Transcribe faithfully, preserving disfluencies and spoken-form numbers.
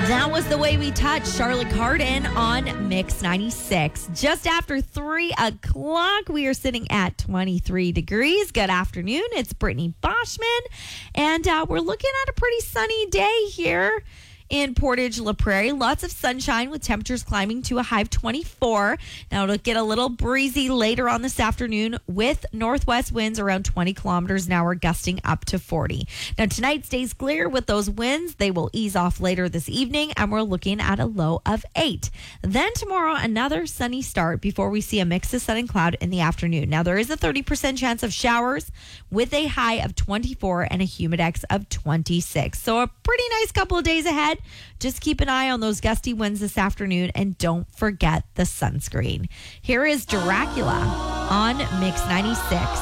That was The Way We Touch, Charlotte Cardin on Mix ninety-six. Just after three o'clock, we are sitting at twenty-three degrees. Good afternoon. It's Brittany Boschman, and uh, we're looking at a pretty sunny day here in Portage La Prairie. Lots of sunshine with temperatures climbing to a high of twenty-four. Now it'll get a little breezy later on this afternoon with northwest winds around twenty kilometers an hour, gusting up to forty. Now tonight stays clear with those winds. They will ease off later this evening, and we're looking at a low of eight. Then tomorrow, another sunny start before we see a mix of sun and cloud in the afternoon. Now there is a thirty percent chance of showers with a high of twenty-four and a humidex of twenty-six. So a pretty nice couple of days ahead. Just keep an eye on those gusty winds this afternoon, and don't forget the sunscreen. Here is Dracula on Mix ninety-six.